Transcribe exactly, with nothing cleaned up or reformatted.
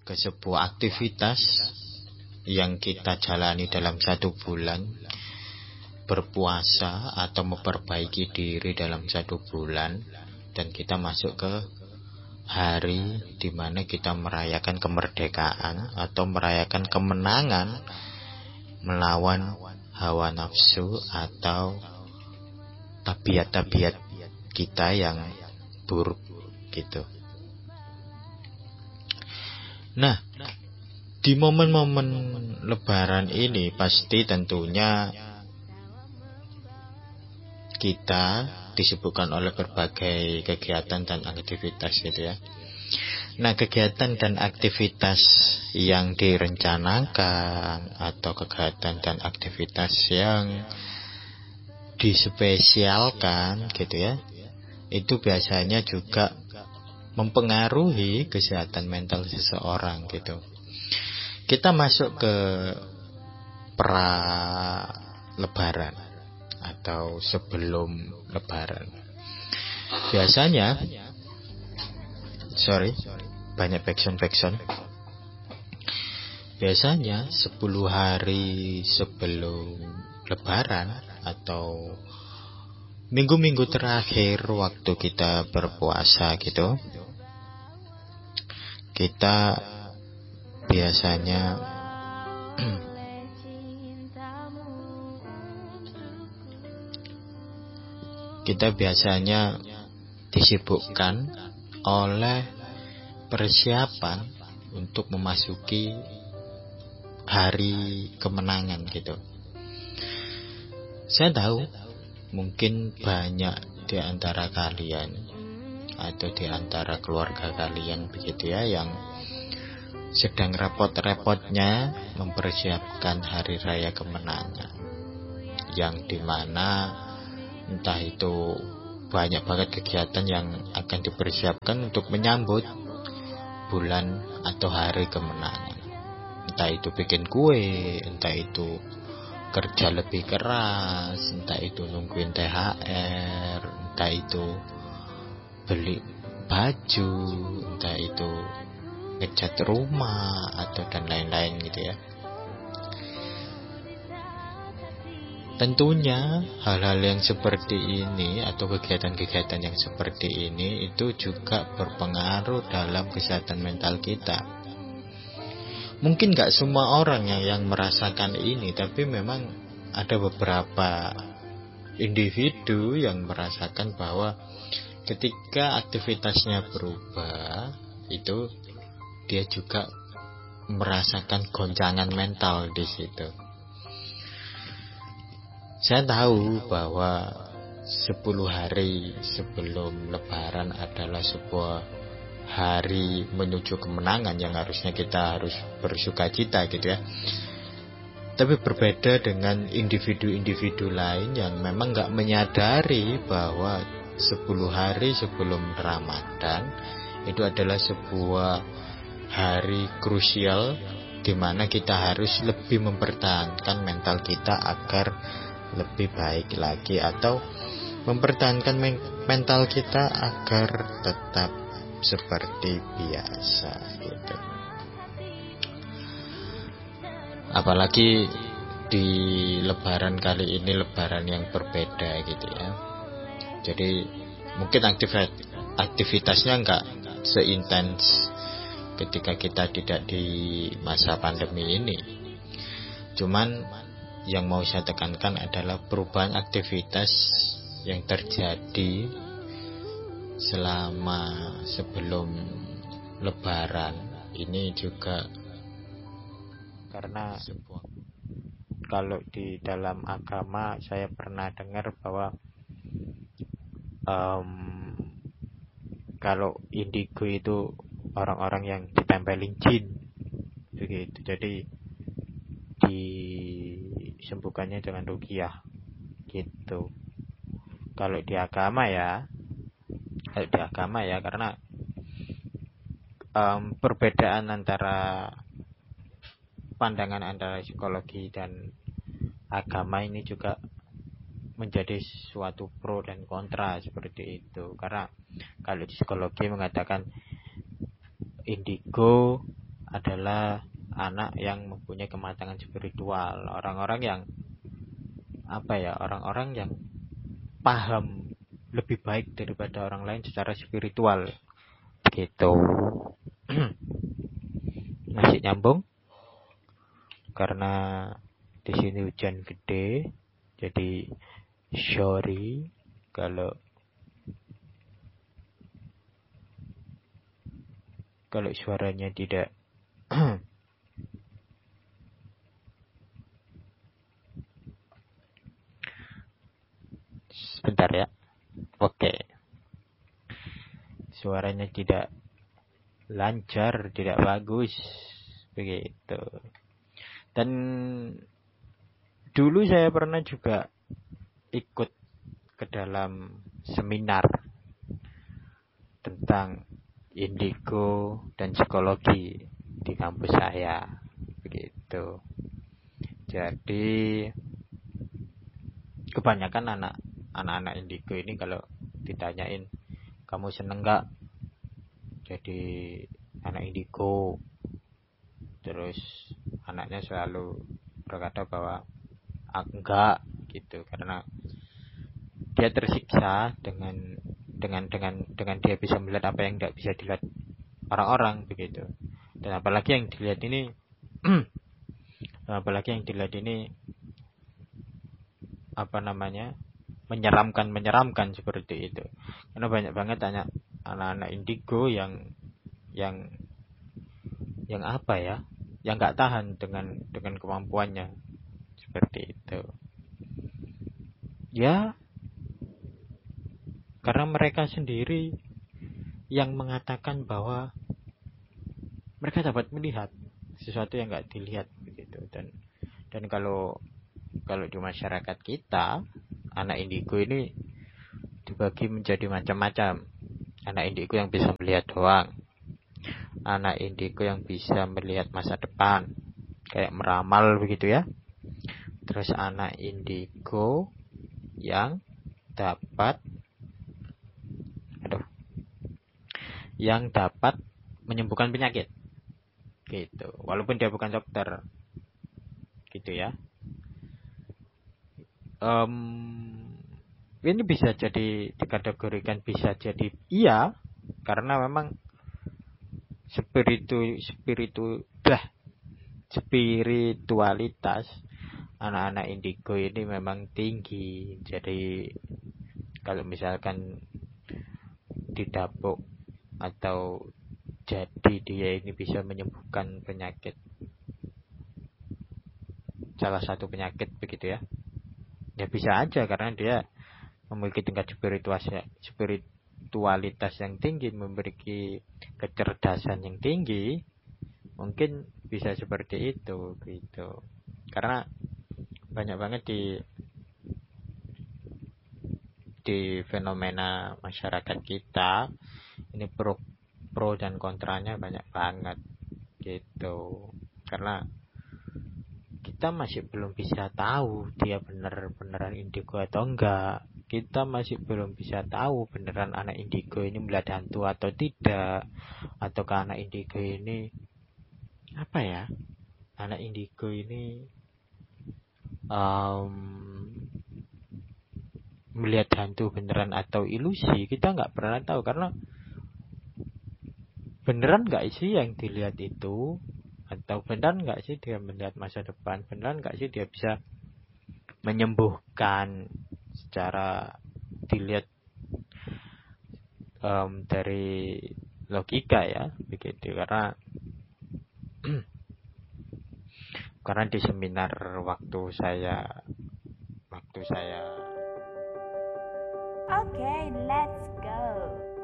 ke sebuah aktivitas yang kita jalani dalam satu bulan, berpuasa atau memperbaiki diri dalam satu bulan, dan kita masuk ke hari di mana kita merayakan kemerdekaan atau merayakan kemenangan melawan hawa nafsu atau tabiat-tabiat kita yang buruk gitu. Nah, di momen-momen Lebaran ini pasti tentunya kita disibukkan oleh berbagai kegiatan dan aktivitas gitu ya. Nah, kegiatan dan aktivitas yang direncanakan atau kegiatan dan aktivitas yang dispesialkan gitu ya, itu biasanya juga mempengaruhi kesehatan mental seseorang gitu. Kita masuk ke pra Lebaran atau sebelum Lebaran. Biasanya, sorry, banyak backsound-backsound. Biasanya sepuluh hari sebelum Lebaran atau minggu-minggu terakhir waktu kita berpuasa gitu, kita biasanya kita biasanya disibukkan oleh persiapan untuk memasuki hari kemenangan gitu. Saya tahu mungkin banyak di antara kalian atau di antara keluarga kalian begitu ya, yang sedang repot-repotnya mempersiapkan hari raya kemenangan, yang dimana entah itu banyak banget kegiatan yang akan dipersiapkan untuk menyambut bulan atau hari kemenangan. Entah itu bikin kue, entah itu kerja lebih keras, entah itu nungguin T H R, entah itu beli baju, entah itu ngecat rumah atau dan lain-lain gitu ya. Tentunya hal-hal yang seperti ini atau kegiatan-kegiatan yang seperti ini itu juga berpengaruh dalam kesehatan mental kita. Mungkin gak semua orang yang, yang merasakan ini, tapi memang ada beberapa individu yang merasakan bahwa ketika aktivitasnya berubah, itu dia juga merasakan goncangan mental di situ. Saya tahu bahwa sepuluh hari sebelum Lebaran adalah sebuah hari menuju kemenangan yang harusnya kita harus bersukacita gitu ya. Tapi berbeda dengan individu-individu lain yang memang gak menyadari bahwa sepuluh hari sebelum Ramadan itu adalah sebuah hari krusial di mana kita harus lebih mempertahankan mental kita agar lebih baik lagi, atau mempertahankan men- mental kita agar tetap seperti biasa gitu. Apalagi di Lebaran kali ini, Lebaran yang berbeda gitu ya. Jadi mungkin aktivitas aktivitasnya nggak seintens ketika kita tidak di masa pandemi ini. Cuman yang mau saya tekankan adalah perubahan aktivitas yang terjadi selama sebelum Lebaran ini juga karena sebuah, kalau di dalam agama saya pernah dengar bahwa um, kalau indigo itu orang-orang yang ditempelin jin begitu, jadi disembuhkannya dengan ruqyah gitu. Kalau di agama ya, kalau di agama ya, karena um, perbedaan antara pandangan antara psikologi dan agama ini juga menjadi suatu pro dan kontra seperti itu. Karena kalau di psikologi mengatakan indigo adalah anak yang mempunyai kematangan spiritual, orang-orang yang apa ya, orang-orang yang paham lebih baik daripada orang lain secara spiritual gitu. Masih nyambung? Karena di sini hujan gede, jadi sorry kalau kalau suaranya tidak sebentar ya. Oke. Suaranya tidak lancar, tidak bagus begitu. Dan dulu saya pernah juga ikut ke dalam seminar tentang indigo dan psikologi di kampus saya begitu. Jadi kebanyakan anak anak-anak indigo ini kalau ditanyain, kamu seneng nggak jadi anak indigo, terus anaknya selalu berkata bahwa enggak gitu, karena dia tersiksa dengan dengan dengan dengan dia bisa melihat apa yang tidak bisa dilihat orang-orang begitu. Dan apalagi yang dilihat ini apalagi yang dilihat ini apa namanya menyeramkan menyeramkan seperti itu. Karena banyak banget tanya anak-anak indigo yang yang yang apa ya, yang nggak tahan dengan dengan kemampuannya seperti itu. Ya, karena mereka sendiri yang mengatakan bahwa mereka dapat melihat sesuatu yang nggak dilihat begitu. Dan dan kalau kalau di masyarakat kita, anak indigo ini dibagi menjadi macam-macam. Anak indigo yang bisa melihat doang, anak indigo yang bisa melihat masa depan, kayak meramal begitu ya. Terus anak indigo yang dapat aduh, yang dapat menyembuhkan penyakit gitu, walaupun dia bukan dokter gitu ya. Um, ini bisa jadi dikategorikan bisa jadi iya, karena memang spiritu spiritu bah, spiritualitas anak-anak indigo ini memang tinggi. Jadi kalau misalkan didapuk atau jadi dia ini bisa menyembuhkan penyakit, salah satu penyakit begitu ya, ya bisa aja, karena dia memiliki tingkat spiritualitas spiritualitas yang tinggi, memiliki kecerdasan yang tinggi, mungkin bisa seperti itu gitu. Karena banyak banget di di fenomena masyarakat kita ini pro pro dan kontranya banyak banget gitu. Karena kita masih belum bisa tahu dia benar-beneran indigo atau enggak. Kita masih belum bisa tahu beneran anak indigo ini melihat hantu atau tidak, ataukah anak indigo ini apa ya, anak indigo ini um, melihat hantu beneran atau ilusi. Kita nggak pernah tahu, karena beneran nggak sih yang dilihat itu, atau beneran nggak sih dia melihat masa depan, beneran nggak sih dia bisa menyembuhkan secara dilihat um, dari logika ya begitu. Karena karena di seminar waktu saya waktu saya Okay, let's go.